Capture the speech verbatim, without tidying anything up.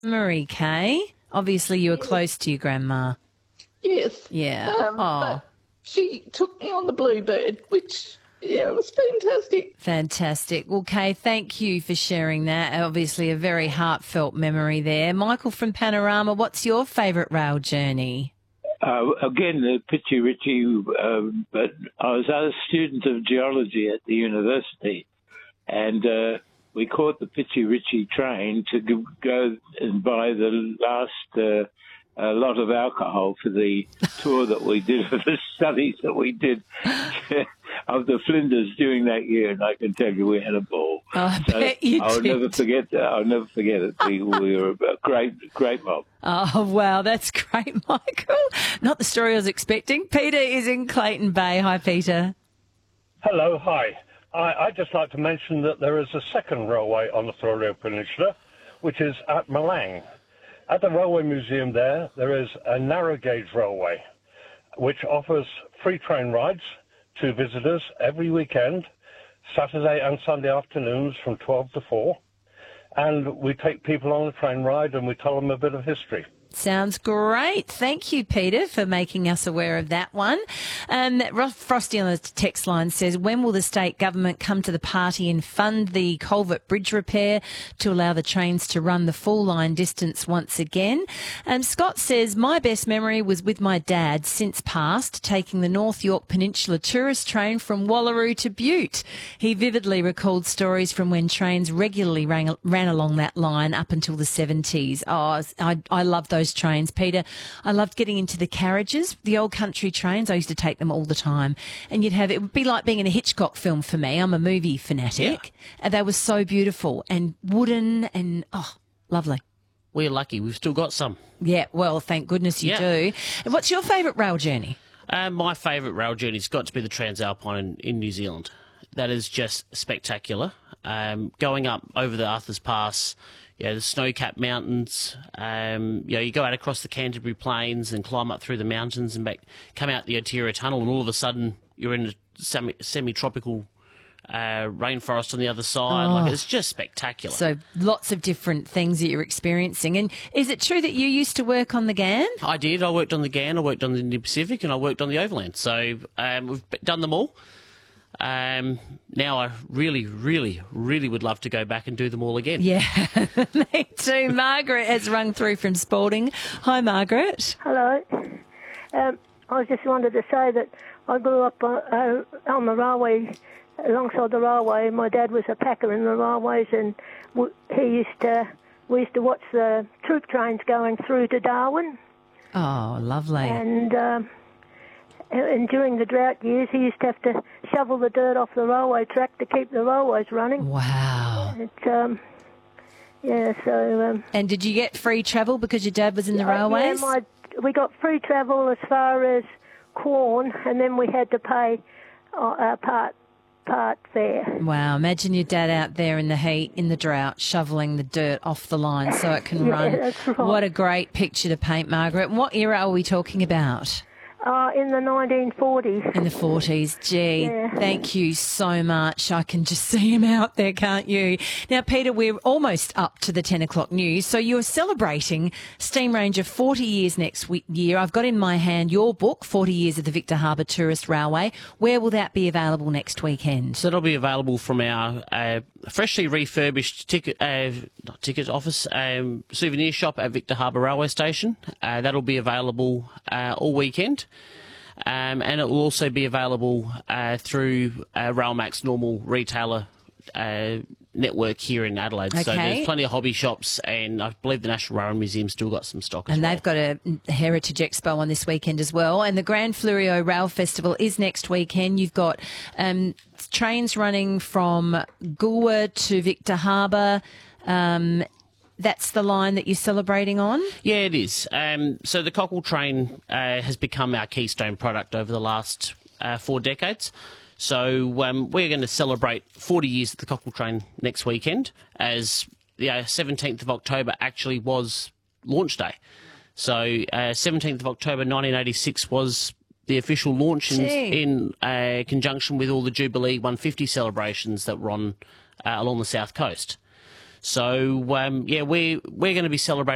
Marie Kay. Obviously, you were close to your grandma. Yes. Yeah. Um, oh, but she took me on the Bluebird, which, yeah, it was fantastic. fantastic. Well, Kay, thank you for sharing that. Obviously, a very heartfelt memory there. Michael from Panorama, what's your favourite rail journey? Uh, again, the Pitchy Ritchie, uh, but I was a student of geology at the university, and uh, we caught the Pitchy Ritchie train to go and buy the last uh, uh, lot of alcohol for the tour that we did, for the studies that we did of the Flinders during that year, and I can tell you we had a ball. Oh, I so bet you I'll did. never forget that. I'll never forget it. We, we were a great, great mob. Oh, wow, that's great, Michael. Not the story I was expecting. Peter is in Clayton Bay. Hi, Peter. Hello, hi. I, I'd just like to mention that there is a second railway on the Florio Peninsula, which is at Malang. At the Railway Museum there, there is a narrow gauge railway, which offers free train rides to visitors every weekend, Saturday and Sunday afternoons from twelve to four. And we take people on a train ride and we tell them a bit of history. Sounds great. Thank you, Peter, for making us aware of that one. Um, Frosty on the text line says, when will the state government come to the party and fund the Culvert Bridge repair to allow the trains to run the full line distance once again? Um, Scott says, my best memory was with my dad, since passed, taking the North York Peninsula tourist train from Wallaroo to Butte. He vividly recalled stories from when trains regularly ran, ran along that line up until the seventies. Oh, I, I love those trains, Peter. I loved getting into the carriages, the old country trains. I used to take them all the time, and you'd have, it would be like being in a Hitchcock film for me. I'm a movie fanatic, yeah. And they were so beautiful and wooden and oh, lovely. We're lucky. We've still got some. Yeah, well, thank goodness you yeah. do. And what's your favourite rail journey? Uh, my favourite rail journey's got to be the Transalpine in, in New Zealand. That is just spectacular. Um, going up over the Arthur's Pass, you know, the snow-capped mountains, um, you know, you go out across the Canterbury Plains and climb up through the mountains and back, come out the Oteria Tunnel, and all of a sudden you're in a semi, semi-tropical uh, rainforest on the other side. Oh. Like, it's just spectacular. So lots of different things that you're experiencing. And is it true that you used to work on the G A N? I did. I worked on the G A N, I worked on the Indian Pacific, and I worked on the Overland. So um, we've done them all. Um, now I really, really, really would love to go back and do them all again. Yeah, me too. Margaret has rung through from Spalding. Hi, Margaret. Hello. Um, I just wanted to say that I grew up uh, uh, on the railway, alongside the railway. My dad was a packer in the railways, and w- he used to. We used to watch the troop trains going through to Darwin. Oh, lovely. And. Um, And during the drought years, he used to have to shovel the dirt off the railway track to keep the railways running. Wow. It's, um, yeah, so... Um, and did you get free travel because your dad was in the uh, railways? Yeah, my, we got free travel as far as Quorn, and then we had to pay uh, our part, part fare. Wow, imagine your dad out there in the heat, in the drought, shoveling the dirt off the line so it can yeah, run. That's right. What a great picture to paint, Margaret. And what era are we talking about? Uh, in the nineteen forties. In the forties. Gee, yeah. Thank you so much. I can just see him out there, can't you? Now, Peter, we're almost up to the ten o'clock news. So you're celebrating Steam Ranger forty years next week, year. I've got in my hand your book, forty years of the Victor Harbour Tourist Railway. Where will that be available next weekend? So that'll be available from our uh, freshly refurbished ticket, uh, not ticket office, um, souvenir shop at Victor Harbour Railway Station. Uh, that'll be available uh, all weekend. Um, and it will also be available uh, through uh, Railmac's normal retailer uh, network here in Adelaide. Okay. So there's plenty of hobby shops, and I believe the National Railway Museum still got some stock as and well. And they've got a Heritage Expo on this weekend as well. And the Grand Fleurieu Rail Festival is next weekend. You've got um, trains running from Goolwa to Victor Harbour. Um That's the line that you're celebrating on? Yeah, it is. Um, so the Cockle train uh, has become our keystone product over the last uh, four decades. So um, we're going to celebrate forty years of the Cockle train next weekend, as the uh, seventeenth of October actually was launch day. So uh, seventeenth of October nineteen eighty-six was the official launch in, in uh, conjunction with all the Jubilee one fifty celebrations that were on uh, along the south coast. So, um, yeah, we, we're going to be celebrating